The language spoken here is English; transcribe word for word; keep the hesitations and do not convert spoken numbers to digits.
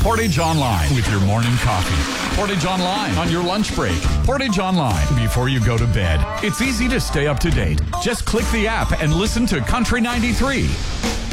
Portage Online with your morning coffee. Portage Online on your lunch break. Portage Online before you go to bed. It's easy to stay up to date. Just click the app and listen to Country ninety-three.